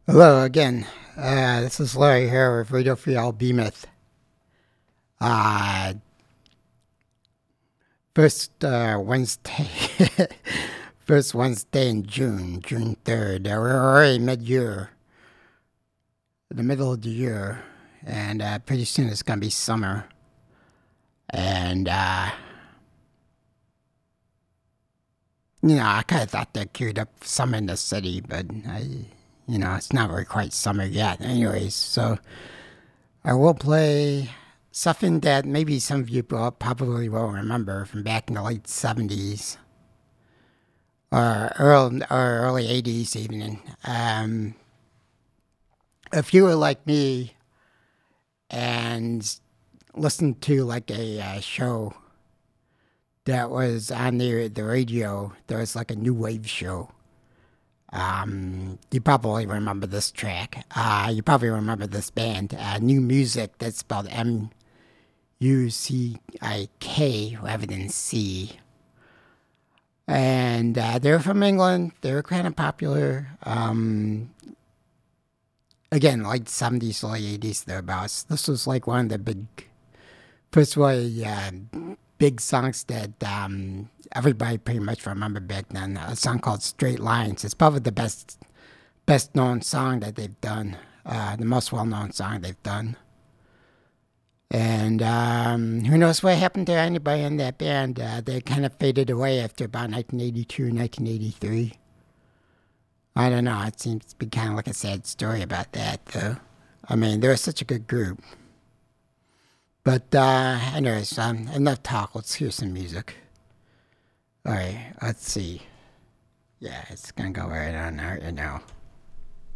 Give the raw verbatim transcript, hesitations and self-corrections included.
Hello again. Uh, this is Larry here with Radio Free Albemuth. Uh, first uh, Wednesday, first Wednesday in June, June third. Uh, we're already mid-year, the middle of the year, and uh, pretty soon it's gonna be summer. And uh, you know, I kind of thought that queued up summer in the city, but I, you know, it's not really quite summer yet. Anyways, so I will play something that maybe some of you probably will remember from back in the late seventies or early, or early eighties even. Um, if you were like me and listened to like a uh, show that was on the, the radio, there was like a new wave show. Um, you probably remember this track. Uh, you probably remember this band, uh, New Music. That's spelled M U C I K rather than C. And uh, they're from England. They were kind of popular. Um, again, like seventies, late eighties, thereabouts. This was like one of the big, first of all, uh, big songs that um, everybody pretty much remember back then. A song called Straight Lines. It's probably the best, best known song that they've done. Uh, the most well known song they've done. And um, who knows what happened to anybody in that band. Uh, they kind of faded away after about nineteen eighty-two, nineteen eighty-three. I don't know. It seems to be kind of like a sad story about that, though. I mean, they were such a good group. But uh, anyways, um, enough talk. Let's hear some music. All right, let's see. Yeah, it's going to go right on right now.